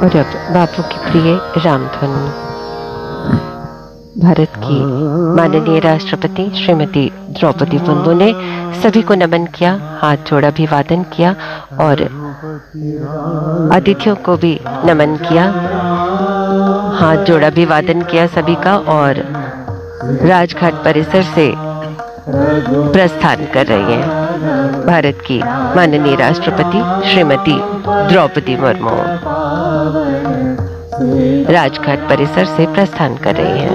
और अब बापू की प्रिय रामधुन। भारत की माननीय राष्ट्रपति श्रीमती द्रौपदी मुर्मू ने सभी को नमन किया, हाथ जोड़ अभिवादन किया और अतिथियों को भी नमन किया, हाथ जोड़ अभिवादन किया सभी का और राजघाट परिसर से प्रस्थान कर रही हैं भारत की माननीय राष्ट्रपति श्रीमती द्रौपदी मुर्मू राजघाट परिसर से प्रस्थान कर रही हैं।